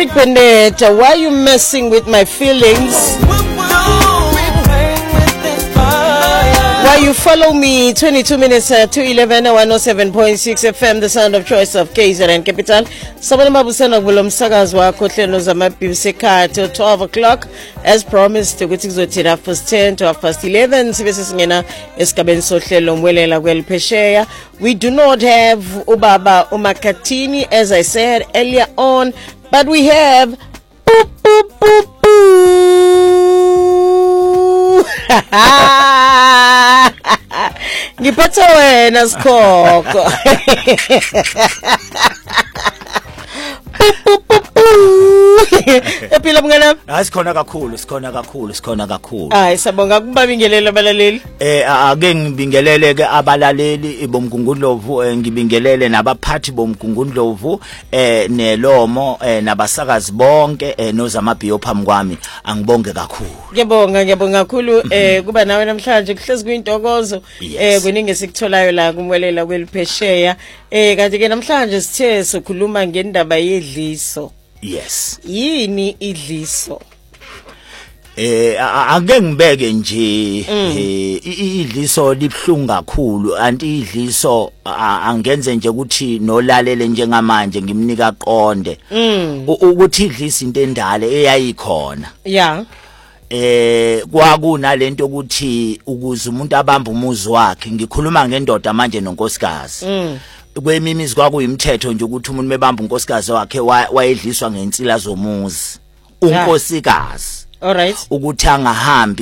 Eric Bennett, why you messing with my feelings? Why you follow me 22 minutes to 11 107.6 FM, the sound of choice of KZN Capital. Sabona mabusana kulo msakazo wakho hlelo zamabhisikhathi 12 o'clock as promised ukuthi kuzothina first 10 to past 11 sibe sesingena esigabeni sohlelo mwelela kweliphesheya. We do not have ubaba uMakhathini as I said earlier on, but we have ngiphatha wena Sikhokho. Ephila mngana? Hayi sikhona kakhulu. Hayi sabonga kubabingelela abalaleli. Ake ngibingelele ke abalaleli bomgungundlovu, ngibingelele nabaphathi bomgungundlovu nelomo nabasakazi bonke nozamabhiyo phambi kwami. Angibonge kakhulu. Ngiyabonga kakhulu kuba nawe namhlanje kuhlezi kuyintokozo kuningi esiktholayo la kumwelela kweliphesheya. Kanti ke namhlanje sithe sokhuluma ngendaba yedliso. Yes. Yini idliso? Ake ngibeke nje idliso libhlungu kakhulu, anti idliso angenze nje ukuthi nolalele njengamanje ngimnika qonde ukuthi idliso into endale eyayikhona. Yeah. Kwakunalento ukuthi ukuze umuntu abamba umuzi wakhe, ngikhuluma ngendoda manje nonkosikazi. Kwemimizi kwakuyimthetho nje ukuthi umuntu mebamba unkosikazi wakhe wayedliswa ngensila zomuzi unkosikazi. All right. Ukuthi angahambi